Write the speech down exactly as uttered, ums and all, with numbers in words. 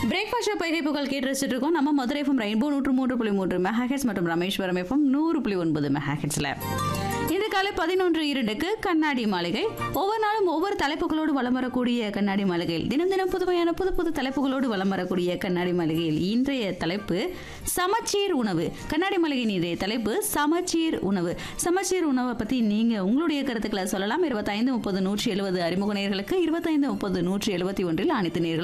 Breakfast பைகை புகழ் கேட்டு ரசிச்சுட்டு இருக்கோம். நம்ம மதுரை எஃப்எம் ரெயின்போ நூற்று மூன்று புள்ளி மூன்று மெகாஹெட்ஸ் மற்றும் ராமேஸ்வரம் எஃப்எம் நூறு புள்ளி ஒன்பது மெகாஹெட்ஸ்ல இன்று காலை பதினொன்று இரண்டுக்கு கண்ணாடி மாளிகை. ஒவ்வொரு நாளும் ஒவ்வொரு தலைப்புகளோடு வலம் வரக்கூடிய கண்ணாடி மாளிகையில் தினம் தினம் புதுமையான புது புது தலைப்புகளோடு வலம் வரக்கூடிய கண்ணாடி மாளிகையில் இன்றைய தலைப்பு சமச்சீர் உணவு. கண்ணாடி மாளிகையின் இன்றைய தலைப்பு சமச்சீர் உணவு. சமச்சீர் உணவை பத்தி நீங்க உங்களுடைய கருத்துக்களை சொல்லலாம். இருபத்தைந்து முப்பது நூற்றி எழுபது அறிமுக நேயர்களுக்கு, இருபத்தைந்து முப்பது நூற்றி எழுபத்தி ஒன்றில் அனைத்து நேயர்களும்